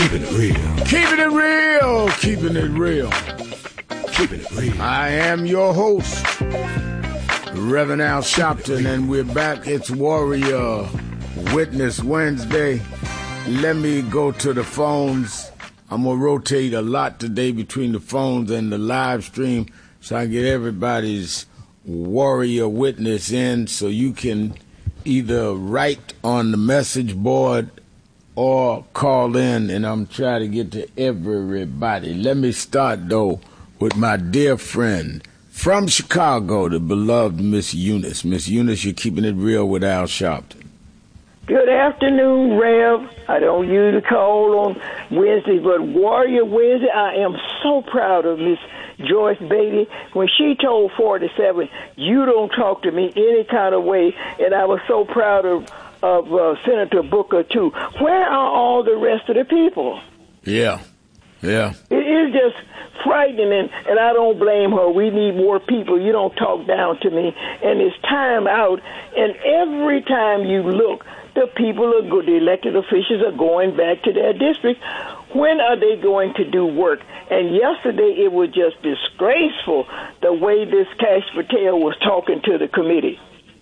Keeping it real. Keeping it real. Keeping it real. Keeping it real. I am your host, Reverend Al Sharpton, and we're back. It's Warrior Witness Wednesday. Let me go to the phones. I'm going to rotate a lot today between the phones and the live stream so I can get everybody's Warrior Witness in so you can either write on the message board or call in, and I'm trying to get to everybody. Let me start, though, with my dear friend from Chicago, the beloved Miss Eunice. Miss Eunice, you're keeping it real with Al Sharpton. Good afternoon, Rev. I don't usually call on Wednesday, but Warrior Wednesday, I am so proud of Miss Joyce Beatty. When she told 47, you don't talk to me any kind of way, and I was so proud of Senator Booker, too. Where are all the rest of the people? Yeah. It is just frightening, and I don't blame her. We need more people. You don't talk down to me, and it's time out, and every time you look, the people are good. The elected officials are going back to their district. When are they going to do work? And yesterday it was just disgraceful the way this Cash Patel was talking to the committee.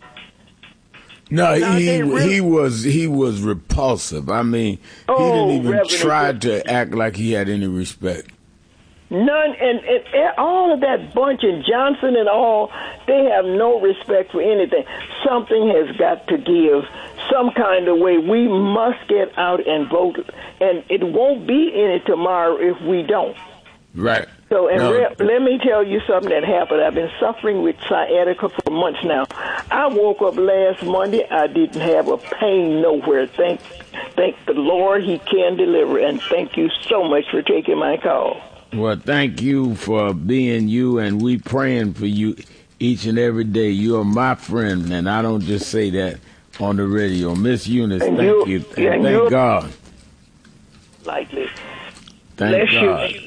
No, he was repulsive. I mean, he didn't even try to act like he had any respect. None, and all of that bunch, and Johnson and all, they have no respect for anything. Something has got to give some kind of way. We must get out and vote, and it won't be any tomorrow if we don't. Right. So, let me tell you something that happened. I've been suffering with sciatica for months now. I woke up last Monday. I didn't have a pain nowhere. Thank the Lord, He can deliver, and thank you so much for taking my call. Well, thank you for being you, and we praying for you each and every day. You are my friend, and I don't just say that on the radio. Miss Eunice, thank you. And thank God. Likely. Thank God. You.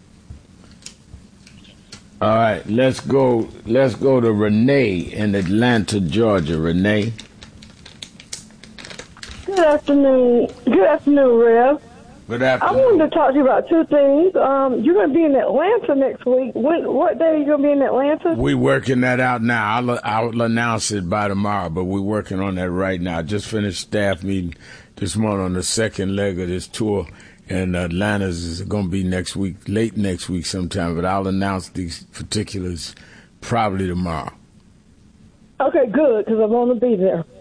All right, let's go to Renee in Atlanta, Georgia. Renee. Good afternoon. Good afternoon, Rev. Good afternoon. I wanted to talk to you about two things. You're going to be in Atlanta next week. What day are you going to be in Atlanta? We're working that out now. I'll announce it by tomorrow, but we're working on that right now. Just finished staff meeting this morning on the second leg of this tour, and Atlanta's is going to be next week, late next week sometime, but I'll announce these particulars probably tomorrow. Okay, good, because I want to be there.